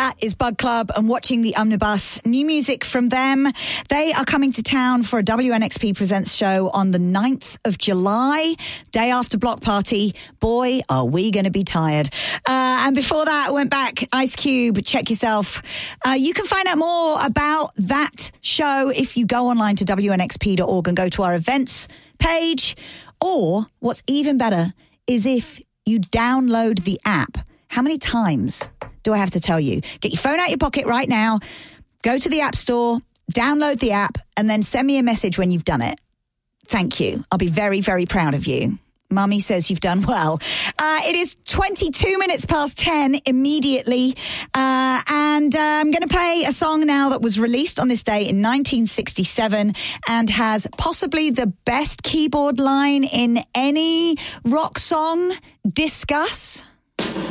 That is Bug Club and Watching the Omnibus. New music from them. They are coming to town for a WNXP Presents show on the 9th of July, day after Block Party. Boy, are we going to be tired. And before that, went back, Ice Cube, Check Yourself. You can find out more about that show if you go online to WNXP.org and go to our events page. Or what's even better is if you download the app. How many times do I have to tell you? Get your phone out your pocket right now, go to the App Store, download the app, and then send me a message when you've done it. Thank you. I'll be very, very proud of you. Mummy says you've done well. It is 22 minutes past 10 immediately. And I'm going to play a song now that was released on this day in 1967 and has possibly the best keyboard line in any rock song. Discuss.